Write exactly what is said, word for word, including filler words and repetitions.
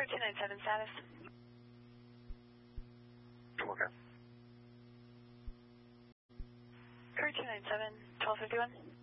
two nine seven status. Okay. Courier two nine seven, twelve fifty-one.